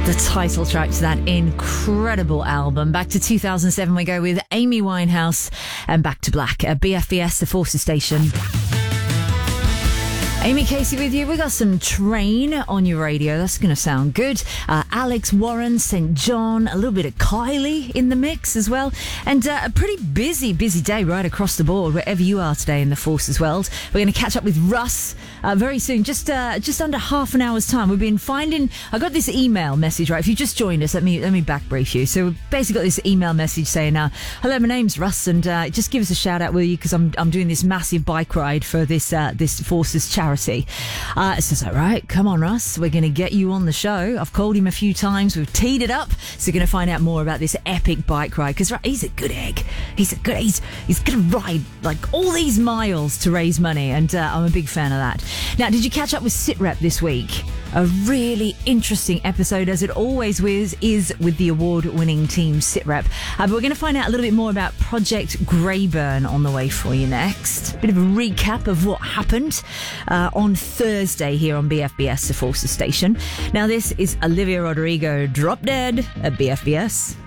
The title track to that incredible album. Back to 2007 we go with Amy Winehouse and Back to Black at BFBS, the Forces Station. Amy Casey with you. We got some Train on your radio. That's going to sound good. Alex Warren, St. John, a little bit of Kylie in the mix as well. And a pretty busy day right across the board, wherever you are today in the Forces world. We're going to catch up with Russ very soon, just under half an hour's time. We've been finding... I got this email message, right? If you just joined us, let me back brief you. So we've basically got this email message saying, hello, my name's Russ, and just give us a shout out, will you? Because I'm doing this massive bike ride for this Forces charity. So it's like, right, come on, Russ, we're going to get you on the show. I've called him a few times, we've teed it up, so we're going to find out more about this epic bike ride, because he's a good egg. He's going to ride like all these miles to raise money, and I'm a big fan of that. Now, did you catch up with SITREP this week? A really interesting episode, as it always is with the award-winning team SITREP. But we're going to find out a little bit more about Project Greyburn on the way for you next. Bit of a recap of what happened on Thursday here on BFBS, the Forces Station. Now, this is Olivia Rodrigo, Drop Dead at BFBS.